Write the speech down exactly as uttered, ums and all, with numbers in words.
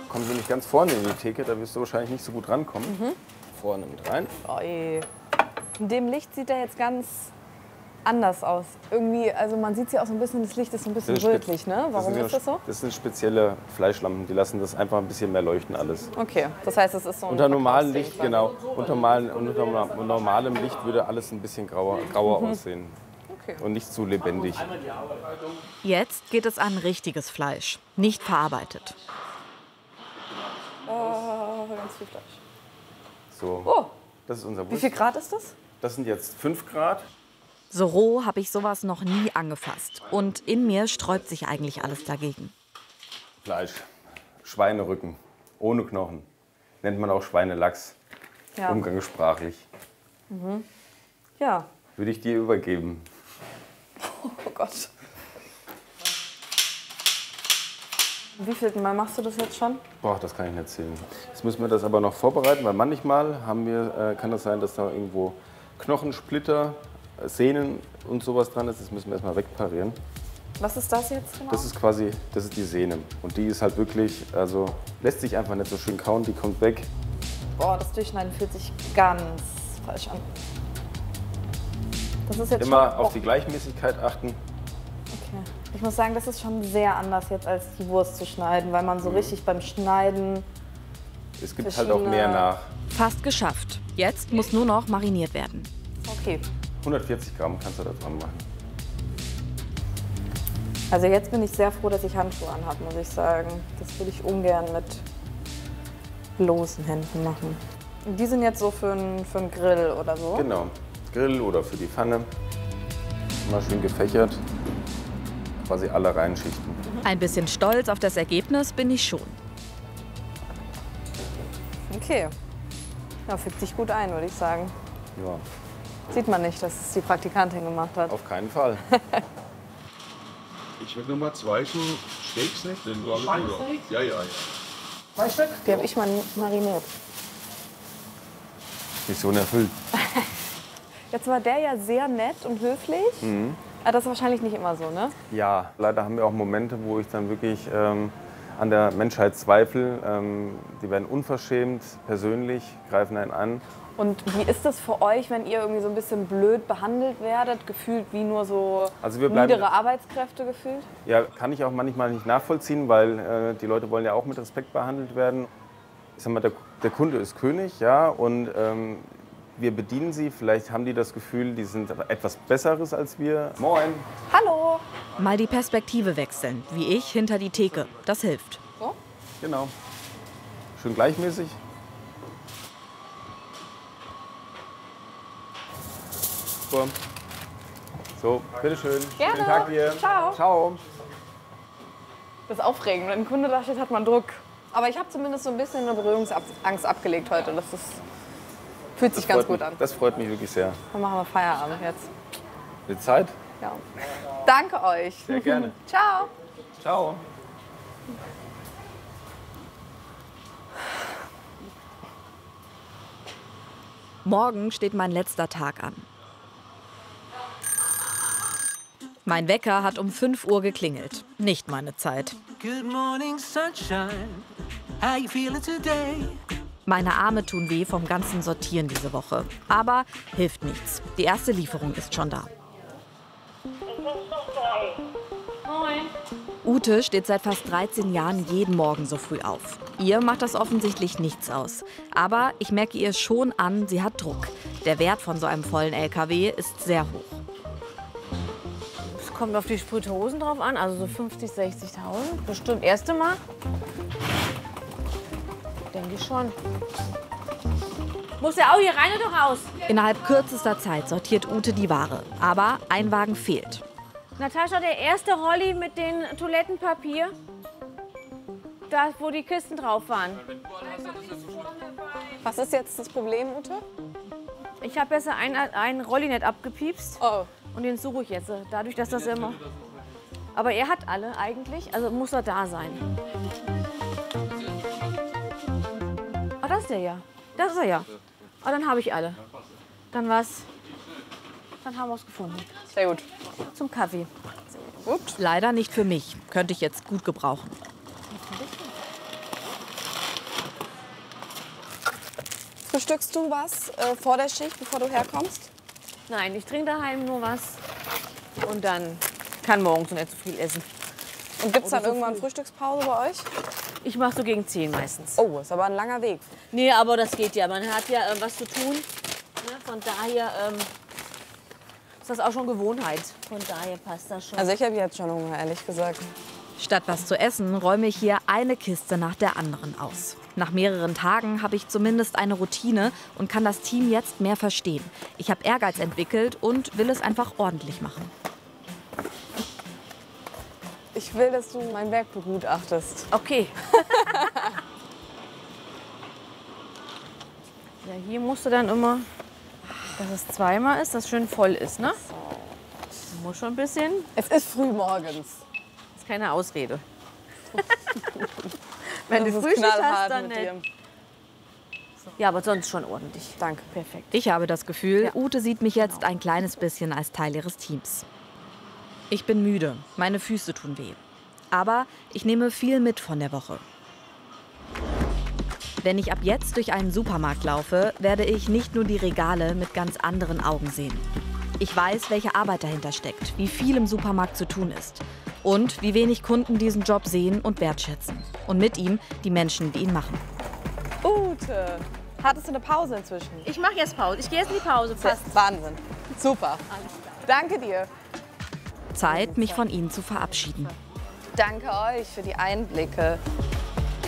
kommen Sie nicht ganz vorne in die Theke, da wirst du wahrscheinlich nicht so gut rankommen. Mhm. Vorne mit rein. Oi. In dem Licht sieht er jetzt ganz anders aus. Irgendwie, also man sieht ja auch so ein bisschen, das Licht ist so ein bisschen rötlich, ne? Warum das ist das so? Das sind spezielle Fleischlampen, die lassen das einfach ein bisschen mehr leuchten alles. Okay, das heißt, es ist so ein Unter normalem Licht, genau. Unter, normalen, unter normalem Licht würde alles ein bisschen grauer, grauer mhm. aussehen. Okay. Und nicht zu lebendig. Jetzt geht es an richtiges Fleisch, nicht verarbeitet. Oh, ganz viel Fleisch. So, oh. Das ist unser Wurst. Wie viel Grad ist das? Das sind jetzt fünf Grad. So roh habe ich sowas noch nie angefasst. Und in mir sträubt sich eigentlich alles dagegen. Fleisch, Schweinerücken, ohne Knochen. Nennt man auch Schweinelachs, ja. Umgangssprachlich. Mhm. Ja. Würde ich dir übergeben. Oh Gott. Wie viel Mal machst du das jetzt schon? Boah, das kann ich nicht zählen. Jetzt müssen wir das aber noch vorbereiten, weil manchmal haben wir, äh, kann das sein, dass da irgendwo Knochensplitter, Sehnen und sowas dran ist. Das müssen wir erstmal wegparieren. Was ist das jetzt genau? Das ist quasi, das ist die Sehne. Und die ist halt wirklich, also lässt sich einfach nicht so schön kauen, die kommt weg. Boah, das Durchschneiden fühlt sich ganz falsch an. Das ist jetzt immer schon, auf die Gleichmäßigkeit achten. Okay. Ich muss sagen, das ist schon sehr anders jetzt als die Wurst zu schneiden, weil man so mhm. richtig beim Schneiden. Es gibt halt auch mehr nach. Fast geschafft. Jetzt muss nur noch mariniert werden. Okay. hundertvierzig Gramm kannst du da dran machen. Also jetzt bin ich sehr froh, dass ich Handschuhe anhabe, muss ich sagen. Das würde ich ungern mit bloßen Händen machen. Und die sind jetzt so für einen für einen Grill oder so? Genau. Grill oder für die Pfanne. Immer schön gefächert. Quasi alle reinschichten. Ein bisschen stolz auf das Ergebnis bin ich schon. Okay. Ja, fügt sich gut ein, würde ich sagen. Ja. Sieht man nicht, dass es die Praktikantin gemacht hat. Auf keinen Fall. Ich will Nummer zwei so Steaks, nicht? Den war ja, ja, ja. Zwei Stück? Die habe ich mal mariniert. Mission erfüllt. Jetzt war der ja sehr nett und höflich. Mhm. Aber das ist wahrscheinlich nicht immer so, ne? Ja, leider haben wir auch Momente, wo ich dann wirklich ähm, an der Menschheit zweifle. Ähm, die werden unverschämt, persönlich, greifen einen an. Und wie ist das für euch, wenn ihr irgendwie so ein bisschen blöd behandelt werdet, gefühlt wie nur so also wir bleiben, niedere Arbeitskräfte gefühlt? Ja, kann ich auch manchmal nicht nachvollziehen, weil äh, die Leute wollen ja auch mit Respekt behandelt werden. Ich sag mal, der, der Kunde ist König, ja, und ähm, wir bedienen sie. Vielleicht haben die das Gefühl, die sind etwas Besseres als wir. Moin. Hallo. Mal die Perspektive wechseln, wie ich hinter die Theke. Das hilft. So? Genau. Schön gleichmäßig. So, bitteschön. Gerne. Schönen Tag dir. Ciao. Ciao. Das ist aufregend. Wenn ein Kunde da steht, hat man Druck. Aber ich habe zumindest so ein bisschen eine Berührungsangst abgelegt heute. Das ist, fühlt sich das ganz gut mich, an. Das freut mich wirklich sehr. Dann machen wir Feierabend jetzt. Mit Zeit? Ja. Danke euch. Sehr gerne. Ciao. Ciao. Morgen steht mein letzter Tag an. Mein Wecker hat um fünf Uhr geklingelt. Nicht meine Zeit. Good morning, sunshine. How you feeling today? Meine Arme tun weh vom ganzen Sortieren diese Woche. Aber hilft nichts. Die erste Lieferung ist schon da. Moin. Ute steht seit fast dreizehn Jahren jeden Morgen so früh auf. Ihr macht das offensichtlich nichts aus. Aber ich merke ihr schon an, sie hat Druck. Der Wert von so einem vollen L K W ist sehr hoch. Es kommt auf die Sprithosen drauf an, also so fünfzig, sechzigtausend. Bestimmt erste Mal. Denke ich schon. Muss ja auch hier rein oder raus? Innerhalb kürzester Zeit sortiert Ute die Ware. Aber ein Wagen fehlt. Natascha, der erste Rolli mit den Toilettenpapier. Da, wo die Kisten drauf waren. Was ist jetzt das Problem, Ute? Ich habe jetzt einen, einen Rolli nicht abgepiepst. Oh. Und den suche ich jetzt. Dadurch, dass das immer... Aber er hat alle eigentlich, also muss er da sein. Ah, das ist der ja. Das ist er ja. Ah, dann habe ich alle. Dann war's. Dann haben wir es gefunden. Sehr gut. Zum Kaffee. Gut. Leider nicht für mich. Könnte ich jetzt gut gebrauchen. Frühstückst du was äh, vor der Schicht, bevor du herkommst? Nein, ich trinke daheim nur was. Und dann kann morgens nicht so viel essen. Und gibt es dann so irgendwann früh. Frühstückspause bei euch? Ich mache so gegen zehn meistens. Oh, ist aber ein langer Weg. Nee, aber das geht ja. Man hat ja äh, was zu tun. Ne? Von daher ähm, ist das auch schon Gewohnheit. Von daher passt das schon. Also ich habe jetzt schon Hunger, ehrlich gesagt. Statt was zu essen, räume ich hier eine Kiste nach der anderen aus. Nach mehreren Tagen habe ich zumindest eine Routine und kann das Team jetzt mehr verstehen. Ich habe Ehrgeiz entwickelt und will es einfach ordentlich machen. Ich will, dass du mein Werk begutachtest. Okay. Ja, hier musst du dann immer, dass es zweimal ist, dass schön voll ist, ne? Du musst schon ein bisschen. Es ist früh morgens. Ist keine Ausrede. Wenn Das du ist Frühschicht knallhart hast, dann mit nicht. dir. Ja, aber sonst schon ordentlich. Danke. Perfekt. Ich habe das Gefühl, Ja. Ute sieht mich jetzt ein kleines bisschen als Teil ihres Teams. Ich bin müde, meine Füße tun weh. Aber ich nehme viel mit von der Woche. Wenn ich ab jetzt durch einen Supermarkt laufe, werde ich nicht nur die Regale mit ganz anderen Augen sehen. Ich weiß, welche Arbeit dahinter steckt, wie viel im Supermarkt zu tun ist und wie wenig Kunden diesen Job sehen und wertschätzen. Und mit ihm die Menschen, die ihn machen. Ute, hattest du eine Pause inzwischen? Ich mache jetzt Pause. Ich gehe jetzt in die Pause. Fast. Wahnsinn. Super. Danke dir. Zeit, mich von Ihnen zu verabschieden. Danke euch für die Einblicke.